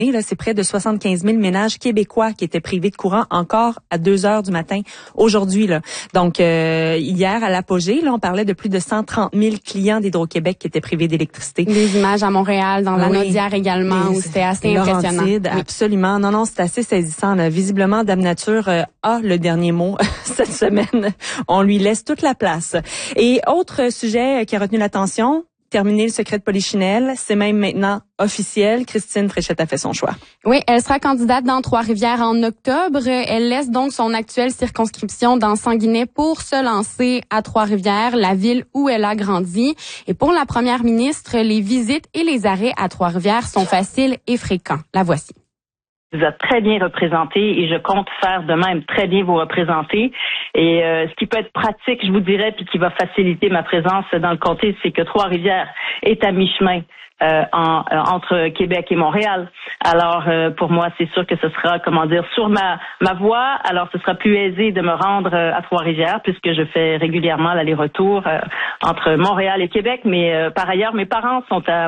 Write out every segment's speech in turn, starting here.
Et là, c'est près de 75 000 ménages québécois qui étaient privés de courant encore à 2 heures du matin aujourd'hui. Là. Donc, hier, à l'apogée, là, on parlait de plus de 130 000 clients d'Hydro-Québec qui étaient privés d'électricité. Des images à Montréal, dans la Naudière également, où c'était assez impressionnant. Absolument. Non, c'est assez saisissant. Là. Visiblement, Dame Nature a le dernier mot cette semaine. On lui laisse toute la place. Et autre sujet qui a retenu l'attention, terminer le secret de Polichinelle, c'est même maintenant officiel. Christine Fréchette a fait son choix. Oui, elle sera candidate dans Trois-Rivières en octobre. Elle laisse donc son actuelle circonscription dans Sanguinet pour se lancer à Trois-Rivières, la ville où elle a grandi. Et pour la première ministre, les visites et les arrêts à Trois-Rivières sont faciles et fréquents. La voici. Vous êtes très bien représenté et je compte faire de même très bien vous représenter. Et ce qui peut être pratique, je vous dirais, puis qui va faciliter ma présence dans le comté, c'est que Trois-Rivières est à mi-chemin entre Québec et Montréal. Alors, pour moi, c'est sûr que ce sera, sur ma voie. Alors, ce sera plus aisé de me rendre à Trois-Rivières puisque je fais régulièrement l'aller-retour entre Montréal et Québec. Mais par ailleurs, mes parents sont à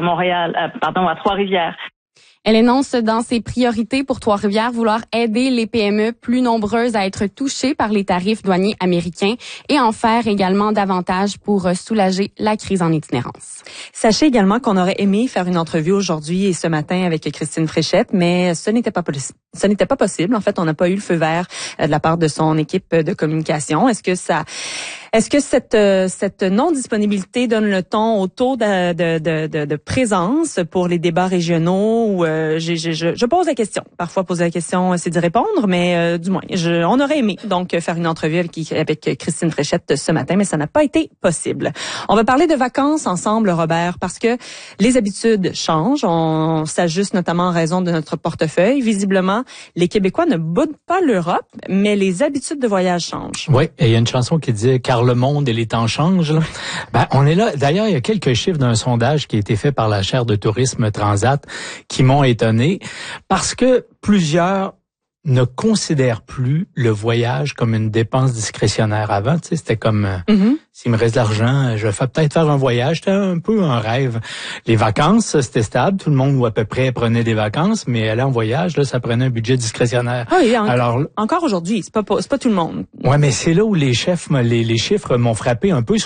à Trois-Rivières. Elle énonce dans ses priorités pour Trois-Rivières vouloir aider les PME plus nombreuses à être touchées par les tarifs douaniers américains et en faire également davantage pour soulager la crise en itinérance. Sachez également qu'on aurait aimé faire une entrevue aujourd'hui et ce matin avec Christine Fréchette, mais ce n'était pas possible. En fait, on n'a pas eu le feu vert de la part de son équipe de communication. Est-ce que cette non-disponibilité donne le ton au taux de présence pour les débats régionaux? Ou je pose la question. Parfois, poser la question, c'est d'y répondre, mais du moins, on aurait aimé donc faire une entrevue avec Christine Fréchette ce matin, mais ça n'a pas été possible. On va parler de vacances ensemble, Robert, parce que les habitudes changent. On s'ajuste notamment en raison de notre portefeuille. Visiblement, les Québécois ne boudent pas l'Europe, mais les habitudes de voyage changent. Oui, et il y a une chanson qui dit « Car le monde et les temps changent ». On est là. D'ailleurs, il y a quelques chiffres d'un sondage qui a été fait par la chaire de tourisme Transat qui m'ont étonné parce que plusieurs ne considèrent plus le voyage comme une dépense discrétionnaire. Avant, tu sais, c'était comme s'il me reste de l'argent, je vais peut-être faire un voyage. C'était un peu un rêve. Les vacances, c'était stable. Tout le monde ou à peu près prenait des vacances, mais aller en voyage, là, ça prenait un budget discrétionnaire. Ah oui, alors encore aujourd'hui, c'est pas tout le monde. Ouais, mais c'est là où les chiffres m'ont frappé un peu.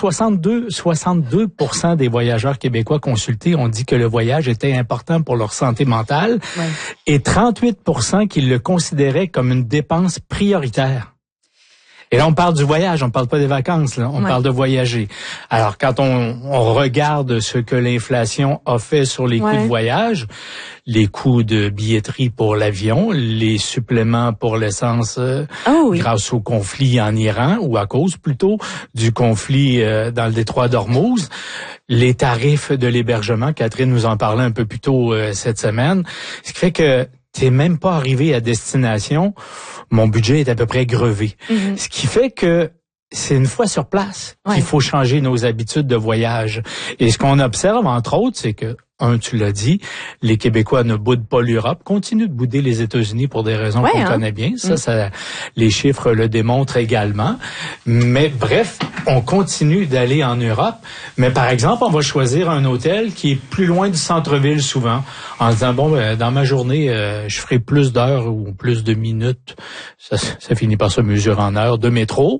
62% des voyageurs québécois consultés ont dit que le voyage était important pour leur santé mentale, et 38% qui le considéraient comme une dépense prioritaire. Et là, on parle du voyage, on parle pas des vacances, là. On parle de voyager. Alors, quand on regarde ce que l'inflation a fait sur les coûts de voyage, les coûts de billetterie pour l'avion, les suppléments pour l'essence grâce au conflit en Iran, ou à cause plutôt du conflit dans le détroit d'Ormuz, les tarifs de l'hébergement, Catherine nous en parlait un peu plus tôt cette semaine, ce qui fait que t'es même pas arrivé à destination, mon budget est à peu près grevé. Ce qui fait que c'est une fois sur place qu'il faut changer nos habitudes de voyage. Et ce qu'on observe, entre autres, c'est que, tu l'as dit, les Québécois ne boudent pas l'Europe, continuent de bouder les États-Unis pour des raisons qu'on connaît bien. Ça, les chiffres le démontrent également. Mais bref, on continue d'aller en Europe. Mais par exemple, on va choisir un hôtel qui est plus loin du centre-ville souvent, en se disant, dans ma journée, je ferai plus d'heures ou plus de minutes. Ça finit par se mesurer en heures de métro.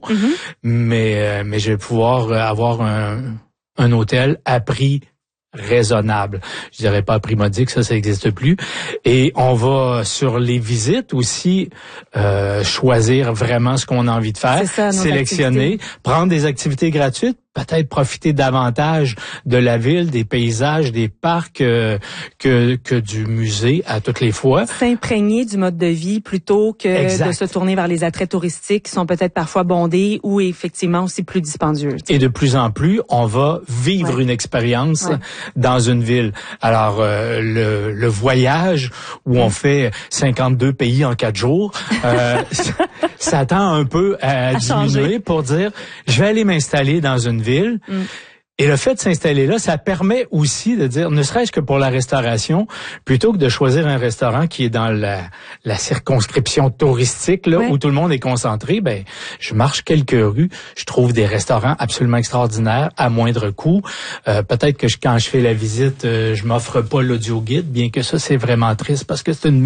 Mais je vais pouvoir avoir un hôtel à prix raisonnable. Je dirais pas à prix modique, ça n'existe plus. Et on va sur les visites aussi choisir vraiment ce qu'on a envie de faire, sélectionner, prendre des activités gratuites, peut-être profiter davantage de la ville, des paysages, des parcs que du musée à toutes les fois. S'imprégner du mode de vie plutôt que de se tourner vers les attraits touristiques qui sont peut-être parfois bondés ou effectivement aussi plus dispendieux. Et de plus en plus, on va vivre une expérience dans une ville. Alors, le voyage où on fait 52 pays en 4 jours, ça tend un peu à diminuer pour dire, je vais aller m'installer dans une ville. Et le fait de s'installer là, ça permet aussi de dire, ne serait-ce que pour la restauration, plutôt que de choisir un restaurant qui est dans la circonscription touristique, là, où tout le monde est concentré, ben, je marche quelques rues, je trouve des restaurants absolument extraordinaires, à moindre coût. Peut-être que quand je fais la visite, je m'offre pas l'audio guide, bien que ça, c'est vraiment triste parce que c'est une